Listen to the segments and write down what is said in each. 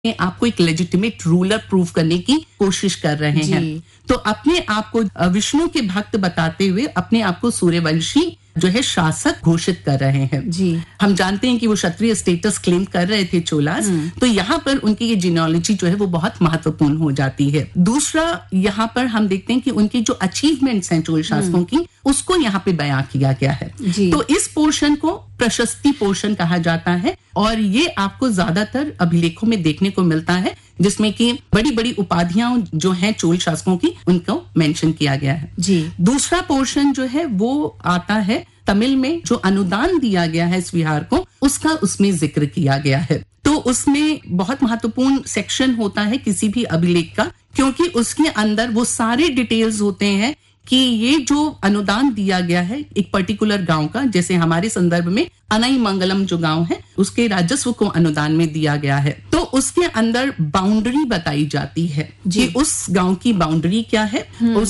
आपको एक legitimate ruler prove करने की कोशिश कर रहे हैं। तो अपने आप को विष्णु के भक्त बताते हुए अपने आप को सूर्यवंशी जो है शासक घोषित कर रहे हैं। जी। हम जानते हैं कि वो क्षत्रिय स्टेटस क्लेम कर रहे थे चोलास, तो यहाँ पर उनकी ये जीनियोलॉजी जो है वो बहुत महत्वपूर्ण हो जाती है। दूसरा, यहाँ पर हम देखते हैं कि उनकी जो अचीवमेंट्स हैं चोल शासकों की, उसको यहाँ पे बयां किया गया है। तो इस पोर्शन को प्रशस्ति पोर्शन कहा जाता है और ये आपको ज्यादातर अभिलेखों में देखने को मिलता है, जिसमें कि बड़ी बड़ी उपाधियां जो हैं चोल शासकों की, उनको मेंशन किया गया है। जी। दूसरा पोर्शन जो है वो आता है तमिल में, जो अनुदान दिया गया है इस विहार को, उसका उसमें जिक्र किया गया है। तो उसमें बहुत महत्वपूर्ण सेक्शन होता है किसी भी अभिलेख का, क्योंकि उसके अंदर वो सारे डिटेल्स होते हैं कि ये जो अनुदान दिया गया है एक पर्टिकुलर गांव का, जैसे हमारे संदर्भ में अनाई मंगलम जो गांव है उसके राजस्व को अनुदान में दिया गया है, तो उसके अंदर बाउंड्री बताई जाती है कि उस गांव की बाउंड्री क्या है,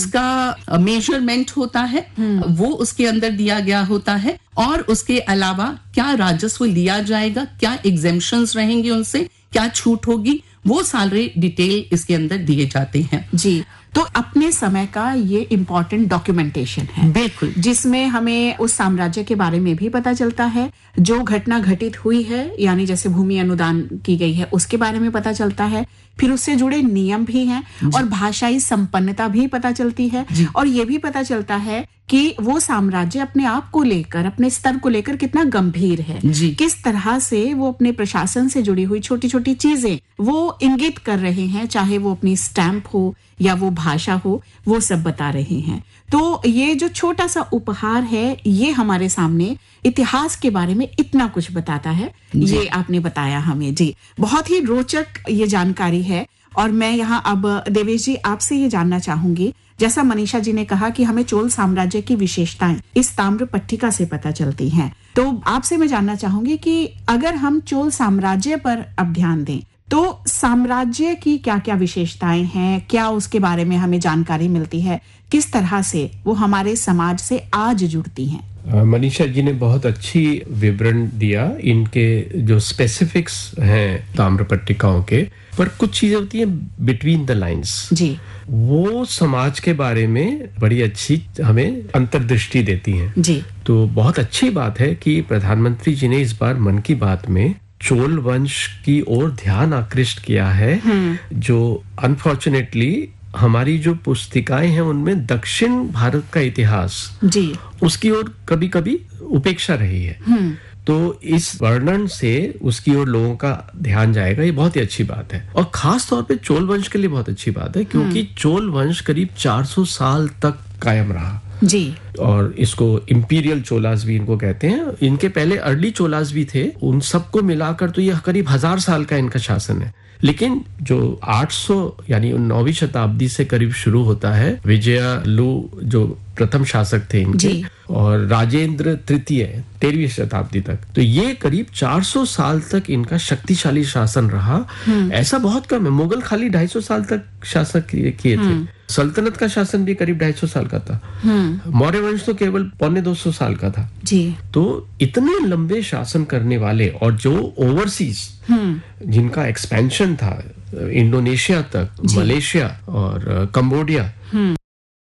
उसका मेजरमेंट होता है, वो उसके अंदर दिया गया होता है, और उसके अलावा क्या राजस्व लिया जाएगा, क्या एग्जेम्पशंस रहेंगे उनसे, क्या छूट होगी, वो सारे डिटेल इसके अंदर दिए जाते हैं। जी। तो अपने समय का ये इम्पोर्टेंट डॉक्यूमेंटेशन है, बिल्कुल, जिसमें हमें उस साम्राज्य के बारे में भी पता चलता है, जो घटना घटित हुई है यानी जैसे भूमि अनुदान की गई है उसके बारे में पता चलता है, फिर उससे जुड़े नियम भी हैं और भाषाई संपन्नता भी पता चलती है, और ये भी पता चलता है कि वो साम्राज्य अपने आप को लेकर, अपने स्तर को लेकर कितना गंभीर है, किस तरह से वो अपने प्रशासन से जुड़ी हुई छोटी छोटी चीजें वो इंगित कर रहे हैं, चाहे वो अपनी स्टैंप हो या वो भाषा हो, वो सब बता रहे हैं। तो ये जो छोटा सा उपहार है, ये हमारे सामने इतिहास के बारे में इतना कुछ बताता है। ये आपने बताया हमें। जी, बहुत ही रोचक ये जानकारी है। और मैं यहाँ अब देवेश जी आपसे ये जानना चाहूंगी, जैसा मनीषा जी ने कहा कि हमें चोल साम्राज्य की विशेषताएं इस ताम्र पट्टिका से पता चलती हैं, तो आपसे मैं जानना चाहूंगी कि अगर हम चोल साम्राज्य पर अब ध्यान दें तो साम्राज्य की क्या क्या विशेषताएं हैं, क्या उसके बारे में हमें जानकारी मिलती है, किस तरह से वो हमारे समाज से आज जुड़ती हैं? मनीषा जी ने बहुत अच्छी विवरण दिया इनके जो स्पेसिफिक्स हैं ताम्र पट्टिकाओं के, पर कुछ चीजें होती हैं बिटवीन द लाइंस। जी। वो समाज के बारे में बड़ी अच्छी हमें अंतर्दृष्टि देती हैं। जी। तो बहुत अच्छी बात है कि प्रधानमंत्री जी ने इस बार मन की बात में चोल वंश की ओर ध्यान आकृष्ट किया है, जो अनफॉर्चुनेटली हमारी जो पुस्तिकाएं हैं उनमें दक्षिण भारत का इतिहास उसकी ओर कभी कभी उपेक्षा रही है। तो इस वर्णन से उसकी ओर लोगों का ध्यान जाएगा, ये बहुत ही अच्छी बात है, और खास तौर पे चोल वंश के लिए बहुत अच्छी बात है, क्योंकि चोल वंश करीब 400 साल तक कायम रहा। जी। और इसको इंपीरियल चोलास भी इनको कहते हैं। इनके पहले अर्ली चोलास भी थे, उन सबको मिलाकर तो ये करीब 1000 साल का इनका शासन है। लेकिन जो 800 यानी 9वीं शताब्दी से करीब शुरू होता है, विजयालु जो प्रथम शासक थे इनके, और राजेंद्र तृतीय 13वीं शताब्दी तक, तो ये करीब 400 साल तक इनका शक्तिशाली शासन रहा। ऐसा बहुत कम है, मुगल खाली 250 साल तक शासन किए थे, सल्तनत का शासन भी करीब 250 साल का था, मौर्य वंश तो केवल 125 साल का था। जी। तो इतने लंबे शासन करने वाले, और जो ओवरसीज जिनका एक्सपेंशन था इंडोनेशिया तक, मलेशिया और कंबोडिया,